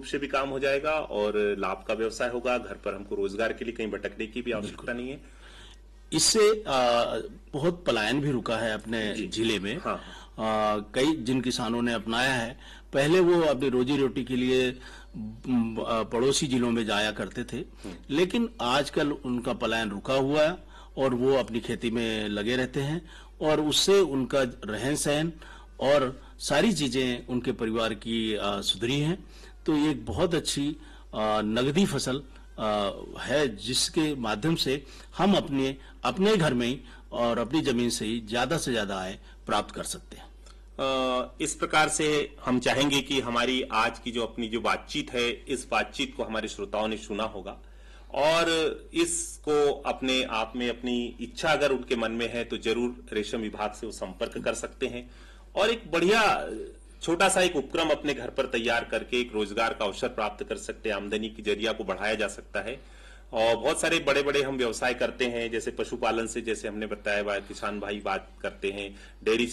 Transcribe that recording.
रूप से भी काम हो जाएगा और लाभ का व्यवसाय होगा। घर पर हमको रोजगार के लिए कहीं भटकने की भी आवश्यकता नहीं है। इससे बहुत पलायन भी रुका है अपने जिले में। हाँ। कई जिन किसानों ने अपनाया है, पहले वो अपनी रोजी रोटी के लिए पड़ोसी जिलों में जाया करते थे, लेकिन आजकल उनका पलायन रुका हुआ है और वो अपनी खेती में लगे रहते हैं और उससे उनका रहन सहन और सारी चीजें उनके परिवार की सुधरी हैं। तो ये एक बहुत अच्छी नगदी फसल है जिसके माध्यम से हम अपने घर में ही और अपनी जमीन से ही ज्यादा से ज्यादा आय प्राप्त कर सकते हैं। इस प्रकार से हम चाहेंगे कि हमारी आज की जो अपनी जो बातचीत है, इस बातचीत को हमारे श्रोताओं ने सुना होगा और इसको अपने आप में अपनी इच्छा अगर उनके मन में है तो जरूर रेशम विभाग से वो संपर्क कर सकते हैं और एक बढ़िया छोटा सा एक उपक्रम अपने घर पर तैयार करके एक रोजगार का अवसर प्राप्त कर सकते हैं। आमदनी की जरिया को बढ़ाया जा सकता है और बहुत सारे बड़े बड़े हम व्यवसाय करते हैं, जैसे पशुपालन से, जैसे हमने बताया, किसान भाई बात करते हैं, डेयरी